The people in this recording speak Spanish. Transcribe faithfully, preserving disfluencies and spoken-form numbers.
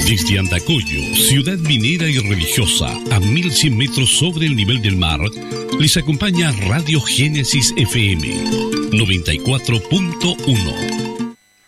Desde Andacollo, ciudad minera y religiosa, a mil cien metros sobre el nivel del mar, les acompaña Radio Génesis F M noventa y cuatro punto uno.